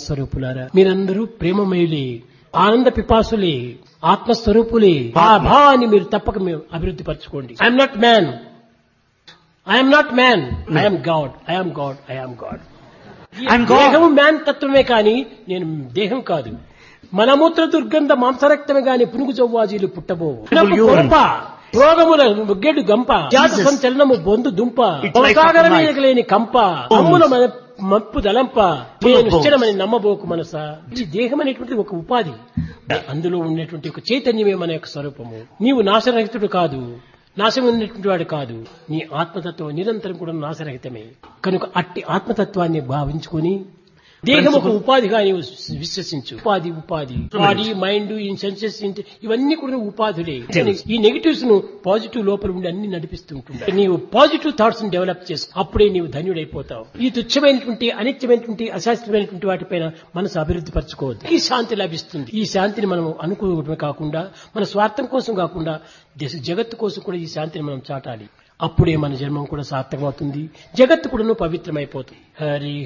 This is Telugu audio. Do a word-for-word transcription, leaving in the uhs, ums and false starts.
స్వరూపులారా, మీరందరూ ప్రేమమయులే, ఆనంద పిపాసులే, ఆత్మస్వరూపులే. ఆ భావాన్ని మీరు తప్పక మీరు అభివృద్ధి పరచుకోండి. I'm not man, I'm not man, I'm God, I'm God, I'm God. దేహము మ్యాన్ తత్వమే కాని నేను దేహం కాదు. మలమూత్ర దుర్గంధ మాంసరక్తమే గాని పునుగు జవ్వాజీలు పుట్టబోవు. గొంప రోగముల ముగ్గెడు గంప, జాత సంచలనము బొందు దుంప, లేని కంప, అమ్ముల మప్పు దలంప, నేను నిశ్చలమని నమ్మబోకు మనసా. ఈ దేహం అనేటువంటి ఒక ఉపాధి, అందులో ఉన్నటువంటి ఒక చైతన్యమే మన యొక్క స్వరూపము. నీవు నాశరహితుడు కాదు, నాశనం ఉన్నటువంటి వాడు కాదు. నీ ఆత్మతత్వం నిరంతరం కూడా నాశరహితమే. కనుక అట్టి ఆత్మతత్వాన్ని భావించుకొని దేహం ఒక ఉపాధిగా నీవు విశ్వసించు. ఉపాధి ఉపాధి బాడీ, మైండ్, సెన్సెస్ ఇవన్నీ కూడా ఉపాధులే. ఈ నెగిటివ్స్ ను పాజిటివ్ లోపల ఉండి అన్ని నడిపిస్తూ ఉంటుంది. నీవు పాజిటివ్ థాట్స్ ని డెవలప్ చేసుకో, అప్పుడే నీవు ధన్యుడైపోతావు. ఈ తుచ్చమైనటువంటి అనిత్యమైనటువంటి అశాస్త్రమైనటువంటి వాటిపైన మనసు అభివృద్ధి పరచుకోవద్దు. ఈ శాంతి లభిస్తుంది. ఈ శాంతిని మనం అనుకోవడమే కాకుండా మన స్వార్థం కోసం కాకుండా దేశ జగత్తు కోసం కూడా ఈ శాంతిని మనం చాటాలి. అప్పుడే మన జన్మం కూడా సార్థకమవుతుంది, జగత్తు కూడాను పవిత్రమైపోతుంది. హరి